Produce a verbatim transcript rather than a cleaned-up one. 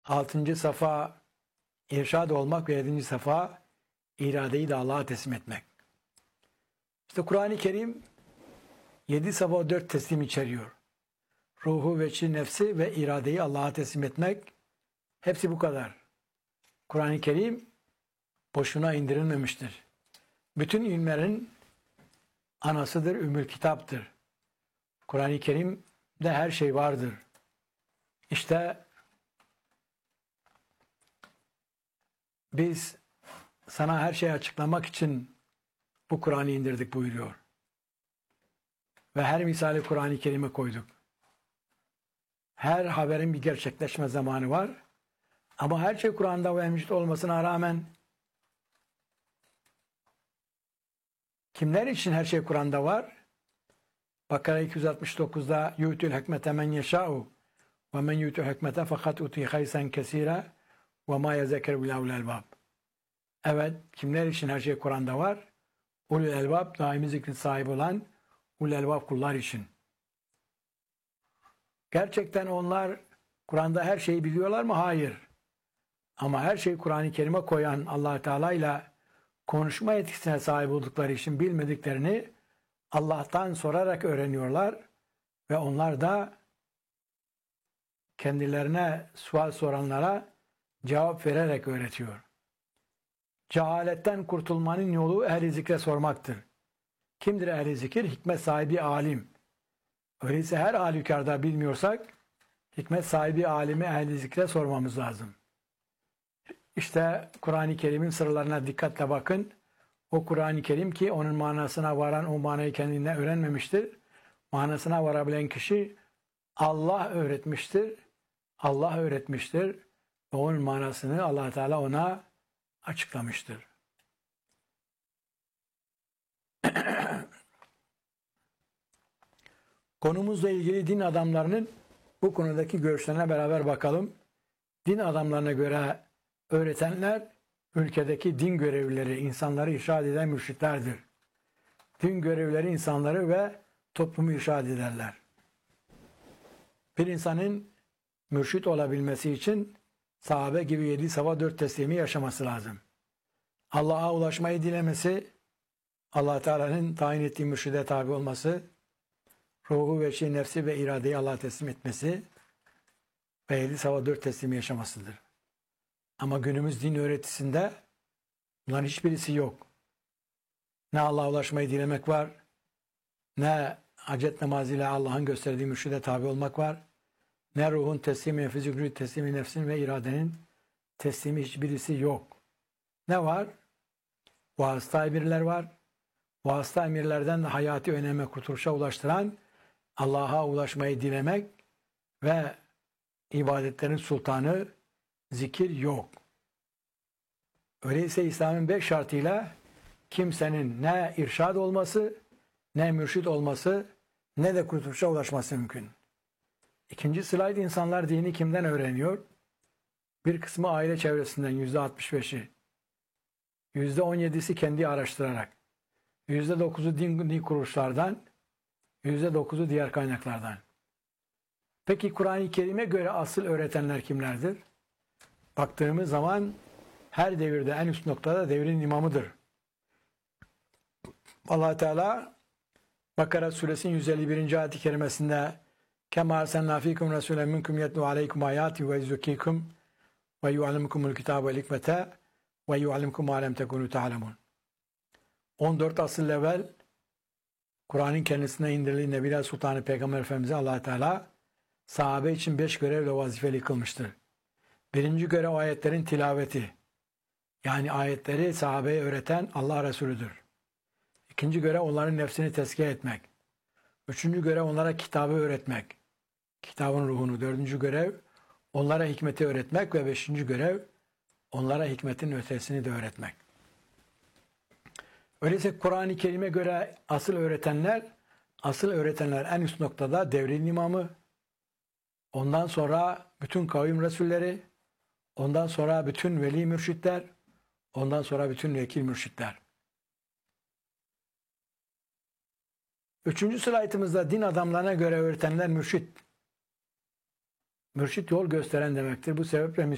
Altıncı safa irşad olmak ve yedinci safa iradeyi de Allah'a teslim etmek. İşte Kur'an-ı Kerim yedi safa dört teslim içeriyor. Ruhu, veçi, nefsi ve iradeyi Allah'a teslim etmek. Hepsi bu kadar. Kur'an-ı Kerim boşuna indirilmemiştir. Bütün ilimlerin anasıdır, ümmül kitaptır. Kur'an-ı Kerim'de her şey vardır. İşte biz sana her şeyi açıklamak için bu Kur'an'ı indirdik buyuruyor. Ve her misali Kur'an-ı Kerim'e koyduk. Her haberin bir gerçekleşme zamanı var. Ama her şey Kur'an'da ve mevcut olmasına rağmen kimler için her şey Kur'an'da var? Bakara iki yüz altmış dokuzda yu'tul hikmete men yeşâ'u ve men yu'tul hikmete fakat uti haysen kesîre ve mâ yezekkeru illâ ulul elbâb. Evet, kimler için her şey Kur'an'da var? Ulul elbâb, daimi zikrin sahibi olan ulul elbâb kullar için. Gerçekten onlar Kur'an'da her şeyi biliyorlar mı? Hayır. Ama her şeyi Kur'an-ı Kerim'e koyan Allah Teala ile konuşma yetkisine sahip oldukları için bilmediklerini Allah'tan sorarak öğreniyorlar ve onlar da kendilerine sual soranlara cevap vererek öğretiyor. Cehaletten kurtulmanın yolu ehli zikre sormaktır. Kimdir ehli zikir? Hikmet sahibi alim. Öyleyse her halükarda bilmiyorsak hikmet sahibi alimi ehli zikre sormamız lazım. İşte Kur'an-ı Kerim'in sırlarına dikkatle bakın. O Kur'an-ı Kerim ki onun manasına varan o manayı kendinden öğrenmemiştir. Manasına varabilen kişi Allah öğretmiştir. Allah öğretmiştir. Ve onun manasını Allah Teala ona açıklamıştır. Konumuzla ilgili din adamlarının bu konudaki görüşlerine beraber bakalım. Din adamlarına göre öğretenler ülkedeki din görevlileri, insanları irşad eden mürşitlerdir. Din görevlileri insanları ve toplumu irşad ederler. Bir insanın mürşit olabilmesi için sahabe gibi yedi safa dört teslimi yaşaması lazım. Allah'a ulaşmayı dilemesi, Allah Teala'nın tayin ettiği mürşide tabi olması, ruhu, veçi, nefsi ve iradeyi Allah'a teslim etmesi ve yedi safa dört teslimi yaşamasıdır. Ama günümüz din öğretisinde bunların hiçbirisi yok. Ne Allah'a ulaşmayı dilemek var, ne hacet namazıyla Allah'ın gösterdiği mürşide tabi olmak var, ne ruhun teslimi, nefsi, zükrü, teslimi, nefsin ve iradenin teslimi hiçbirisi yok. Ne var? Vasıta emirler var. Vasıta emirlerden de hayati öneme, kurtuluşa ulaştıran Allah'a ulaşmayı dilemek ve ibadetlerin sultanı zikir yok. Öyleyse İslam'ın beş şartıyla kimsenin ne irşad olması, ne mürşid olması, ne de kurtuluşa ulaşması mümkün. İkinci slide, insanlar dini kimden öğreniyor? Bir kısmı aile çevresinden yüzde altmış beşi, yüzde on yedisi kendi araştırarak, yüzde dokuzu din, din kuruluşlardan, yüzde dokuzu diğer kaynaklardan. Peki Kur'an-ı Kerim'e göre asıl öğretenler kimlerdir? Baktığımız zaman her devirde en üst noktada devrin imamıdır. Allah Teala Bakara suresinin yüz elli birinci ayet-i kerimesinde Kema arsalna fikum rasulen minkum yetlu aleykum ayati ve yuzekkikum ve yuallimukumul kitabe vel hikmete ve yuallimukum ma lem tekunu ta'lemun. on dört asıl evvel Kur'an'ın kendisine indirildiği Nebiler Sultanı Peygamber Efendimiz'e Allah Teala sahabe için beş görevle vazifeli kılmıştır. Birinci görev ayetlerin tilaveti. Yani ayetleri sahabeye öğreten Allah Resulüdür. İkinci görev onların nefsini tezkiye etmek. Üçüncü görev onlara kitabı öğretmek. Kitabın ruhunu. Dördüncü görev onlara hikmeti öğretmek ve beşinci görev onlara hikmetin ötesini de öğretmek. Öyleyse Kur'an-ı Kerim'e göre asıl öğretenler, asıl öğretenler en üst noktada devrin imamı, ondan sonra bütün kavim resulleri, ondan sonra bütün veli mürşitler, ondan sonra bütün vekil mürşitler. Üçüncü slaytımızda din adamlarına göre öğretenler mürşit. Mürşit yol gösteren demektir. Bu sebeple